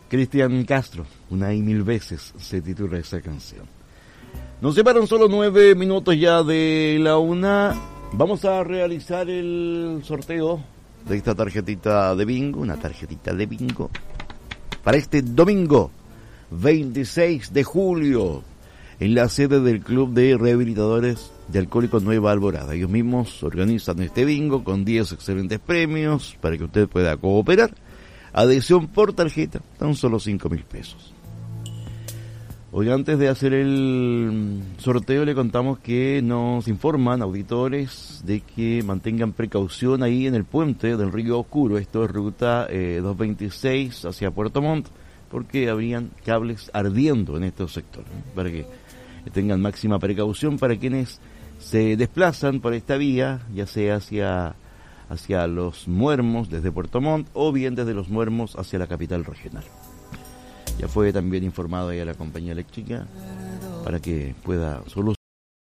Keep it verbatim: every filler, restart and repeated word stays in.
Cristian Castro, una y mil veces se titula esa canción. Nos separan solo nueve minutos ya de la una. Vamos a realizar el sorteo de esta tarjetita de bingo, una tarjetita de bingo, para este domingo veintiséis de julio, en la sede del Club de Rehabilitadores de Alcohólicos Nueva Alborada. Ellos mismos organizan este bingo con diez excelentes premios para que usted pueda cooperar. Adhesión por tarjeta, tan solo cinco mil pesos. Hoy, antes de hacer el sorteo, le contamos que nos informan auditores de que mantengan precaución ahí en el puente del Río Oscuro. Esto es ruta eh, doscientos veintiséis hacia Puerto Montt, porque habrían cables ardiendo en estos sectores, ¿no? Para que tengan máxima precaución para quienes se desplazan por esta vía, ya sea hacia, hacia Los Muermos desde Puerto Montt o bien desde Los Muermos hacia la capital regional. Ya fue también informado ahí a la compañía eléctrica para que pueda solucionar